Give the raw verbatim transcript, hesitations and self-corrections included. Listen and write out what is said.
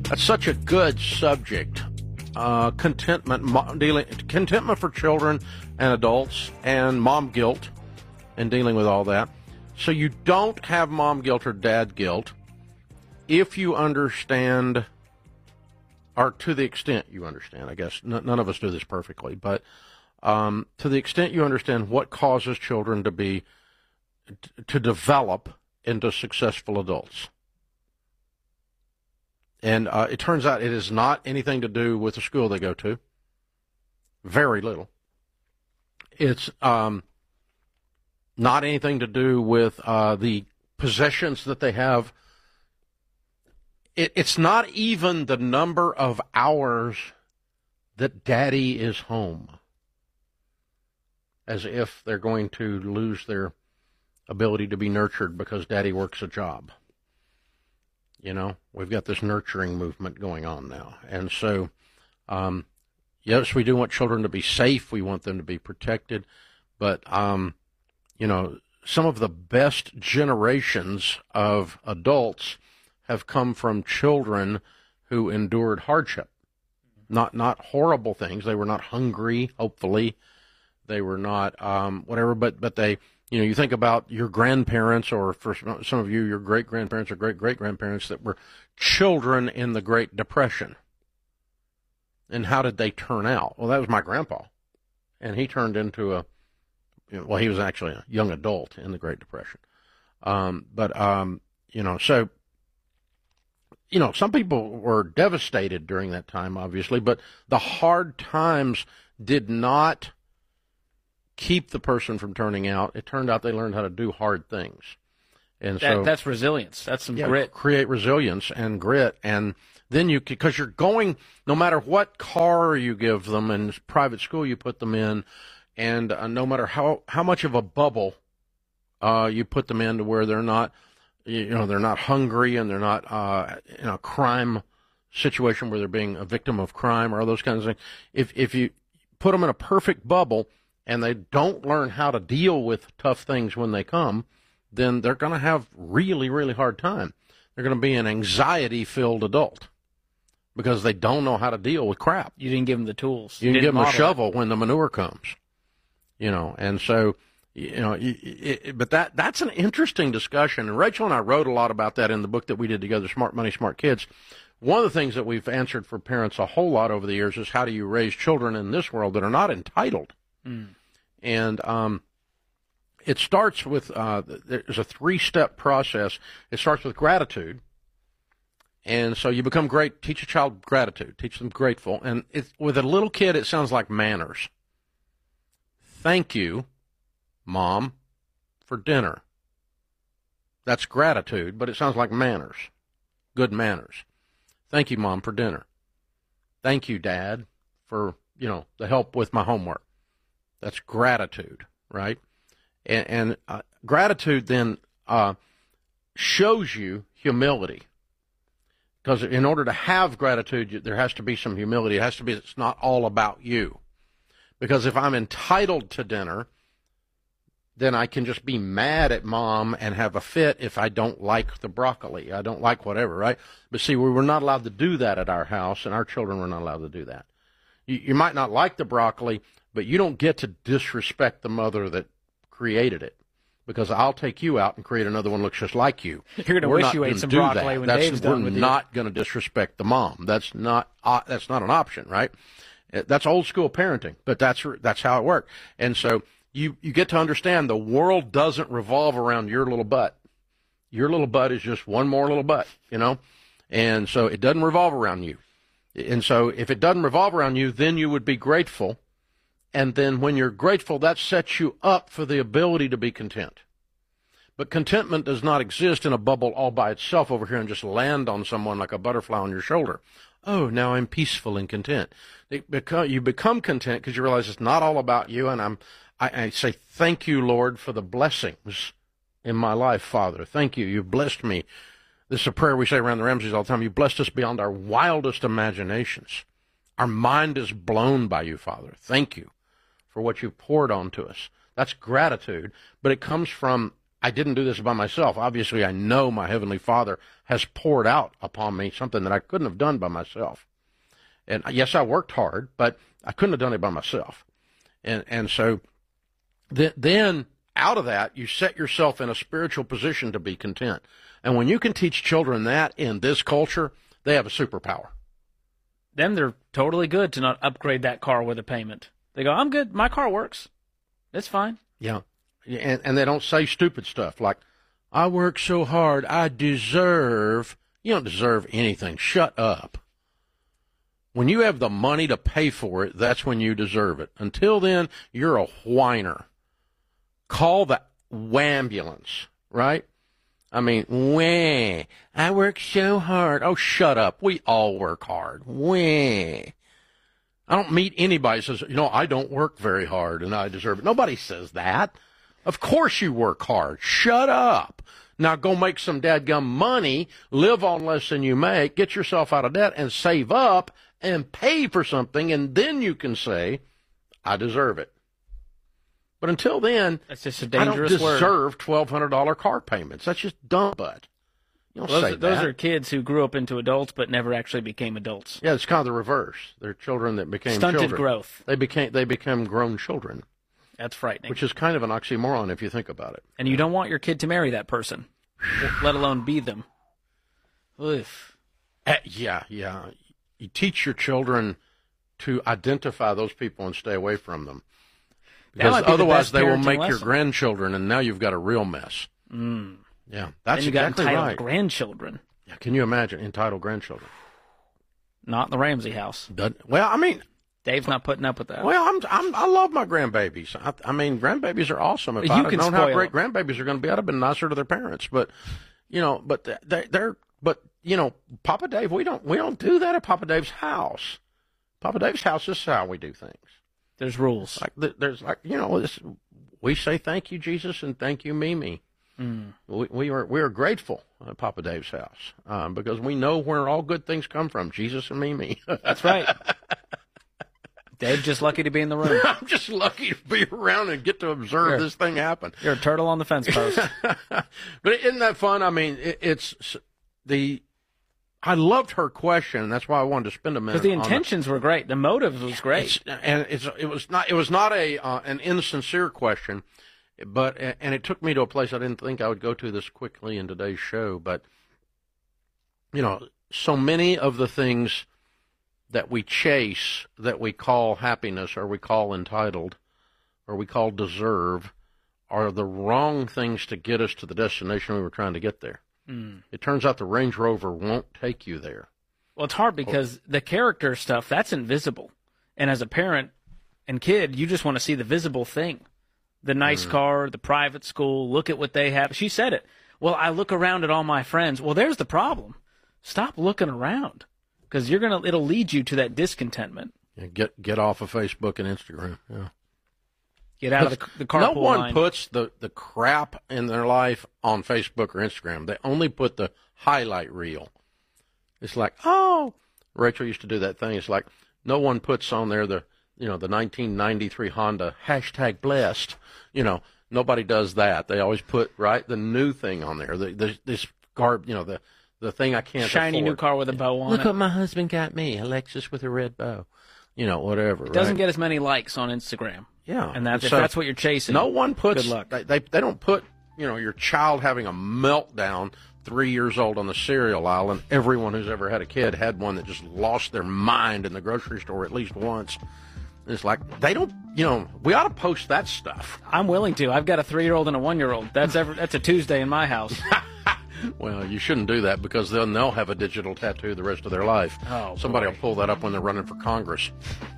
That's such a good subject. Uh, contentment, mo- dealing, contentment for children and adults, and mom guilt, and dealing with all that. So you don't have mom guilt or dad guilt if you understand, or to the extent you understand. I guess n- none of us do this perfectly, but um, to the extent you understand what causes children to be t- to develop into successful adults. And uh, it turns out it is not anything to do with the school they go to. Very little. It's um, not anything to do with uh, the possessions that they have. It, it's not even the number of hours that daddy is home. As if they're going to lose their ability to be nurtured because daddy works a job. You know, we've got this nurturing movement going on now. And so, um, yes, we do want children to be safe. We want them to be protected. But, um, you know, some of the best generations of adults have come from children who endured hardship. Not not horrible things. They were not hungry, hopefully. They were not um, whatever, but, but they... You know, you think about your grandparents, or for some of you, your great-grandparents or great-great-grandparents that were children in the Great Depression. And how did they turn out? Well, that was my grandpa. And he turned into a, you know, well, he was actually a young adult in the Great Depression. Um, but, um, you know, so, you know, some people were devastated during that time, obviously, but the hard times did not keep the person from turning out. It turned out they learned how to do hard things. And that, so that's resilience. That's some yeah, grit. Create resilience and grit. And then you, because you're going, no matter what car you give them and private school you put them in, and uh, no matter how, how much of a bubble uh, you put them in to where they're not, you know, they're not hungry and they're not uh, in a crime situation where they're being a victim of crime or all those kinds of things. If, if you put them in a perfect bubble, and they don't learn how to deal with tough things when they come, then they're going to have really, really hard time. They're going to be an anxiety-filled adult because they don't know how to deal with crap. You didn't give them the tools. You, you didn't give them a shovel it. when the manure comes, you know. And so, you know, it, it, but that that's an interesting discussion. And Rachel and I wrote a lot about that in the book that we did together, Smart Money, Smart Kids. One of the things that we've answered for parents a whole lot over the years is how do you raise children in this world that are not entitled? Mm. And um, it starts with, uh, there's a three-step process. It starts with gratitude. And so you become great, teach a child gratitude, teach them grateful. And it, with a little kid, it sounds like manners. Thank you, Mom, for dinner. That's gratitude, but it sounds like manners, good manners. Thank you, Mom, for dinner. Thank you, Dad, for, you know, the help with my homework. That's gratitude, right? And, and uh, gratitude then uh, shows you humility. Because in order to have gratitude, there has to be some humility. It has to be, it's not all about you. Because if I'm entitled to dinner, then I can just be mad at Mom and have a fit if I don't like the broccoli. I don't like whatever, right? But see, we were not allowed to do that at our house, and our children were not allowed to do that. You, you might not like the broccoli, but you don't get to disrespect the mother that created it, because I'll take you out and create another one that looks just like you. You're going to wish you ate some broccoli that. when That's, Dave's done with you. We're not going to disrespect the mom. That's not uh, that's not an option, right? That's old school parenting, but that's that's how it worked. And so you you get to understand the world doesn't revolve around your little butt. Your little butt is just one more little butt, you know, and so it doesn't revolve around you. And so if it doesn't revolve around you, then you would be grateful. And then when you're grateful, that sets you up for the ability to be content. But contentment does not exist in a bubble all by itself over here and just land on someone like a butterfly on your shoulder. Oh, now I'm peaceful and content. It become, you become content because you realize it's not all about you. And I'm, I, I say, thank you, Lord, for the blessings in my life, Father. Thank you. You've blessed me. This is a prayer we say around the Ramseys all the time. You blessed us beyond our wildest imaginations. Our mind is blown by you, Father. Thank you for what you've poured onto us. That's gratitude, but it comes from I didn't do this by myself. Obviously, I know my Heavenly Father has poured out upon me something that I couldn't have done by myself. And yes, I worked hard, but I couldn't have done it by myself. And and so th- then out of that, you set yourself in a spiritual position to be content. And when you can teach children that in this culture, they have a superpower. Then they're totally good to not upgrade that car with a payment. They go, I'm good. My car works. It's fine. Yeah. And, and they don't say stupid stuff like, I work so hard, I deserve. You don't deserve anything. Shut up. When you have the money to pay for it, that's when you deserve it. Until then, you're a whiner. Call the ambulance, right? I mean, wah, I work so hard. Oh, shut up. We all work hard. Wah. I don't meet anybody who says, you know, I don't work very hard and I deserve it. Nobody says that. Of course you work hard. Shut up. Now go make some dadgum money, live on less than you make, get yourself out of debt and save up and pay for something, and then you can say, I deserve it. But until then, that's just a dangerous I don't deserve word. twelve hundred dollars car payments. That's just dumb, bud. You don't those, say those that. are kids who grew up into adults but never actually became adults. Yeah, it's kind of the reverse. They're children that became Stunted children. growth. They became they become grown children. That's frightening. Which is kind of an oxymoron if you think about it. And you don't want your kid to marry that person, let alone be them. Oof. Uh, yeah, yeah. You teach your children to identify those people and stay away from them. Because be otherwise the they will make lesson. your grandchildren, and now you've got a real mess. Mm. Yeah, that's then you exactly got entitled right. grandchildren. Yeah, can you imagine entitled grandchildren? Not in the Ramsey house. Doesn't, well, I mean, Dave's not putting up with that. well, I'm, I'm I love my grandbabies. I, I mean, grandbabies are awesome. If You I'd have can known how spoil great them. grandbabies are going to be, I'd have been nicer to their parents. But you know, but they, they're but you know, Papa Dave, we don't we don't do that at Papa Dave's house. Papa Dave's house, this is how we do things. There's rules. Like there's like you know, this, we say thank you Jesus and thank you Mimi. Mm. We, we are we are grateful at Papa Dave's house um, because we know where all good things come from, Jesus and Mimi. That's right. Dave's just lucky to be in the room. I'm just lucky to be around and get to observe You're, this thing happen. You're a turtle on the fence post. But isn't that fun? I mean, it, it's the. I loved her question, and that's why I wanted to spend a minute. Because the intentions the, were great, the motive was great, it's, and it's it was not it was not a uh, an insincere question, but and it took me to a place I didn't think I would go to this quickly in today's show. But you know, so many of the things that we chase, that we call happiness, or we call entitled, or we call deserve, are the wrong things to get us to the destination we were trying to get there. Mm. It turns out the Range Rover won't take you there. Well, it's hard because the character stuff, that's invisible. And as a parent and kid, you just want to see the visible thing. The nice mm. car, the private school, look at what they have. She said it. Well, I look around at all my friends. Well, there's the problem. Stop looking around. Because you're gonna, it'll lead you to that discontentment. Yeah, get get off of Facebook and Instagram. Yeah, get out of the, the carpool No one line. puts the, the crap in their life on Facebook or Instagram. They only put the highlight reel. It's like, oh, Rachel used to do that thing. It's like no one puts on there the you know the nineteen ninety-three Honda hashtag blessed. You know, nobody does that. They always put right the new thing on there. The, the this garb, you know the. The thing I can't Shiny afford. new car with a bow on Look it. Look what my husband got me, a Lexus with a red bow. You know, whatever. It doesn't right? get as many likes on Instagram. Yeah. And that's, so if that's what you're chasing, no one puts, good luck. They, they, they don't put, you know, your child having a meltdown three years old on the cereal aisle, and everyone who's ever had a kid had one that just lost their mind in the grocery store at least once. It's like, they don't, you know, we ought to post that stuff. I'm willing to. I've got a three-year-old and a one-year-old. That's every, that's a Tuesday in my house. Well, you shouldn't do that because then they'll have a digital tattoo the rest of their life. Oh, Somebody boy. will pull that up when they're running for Congress.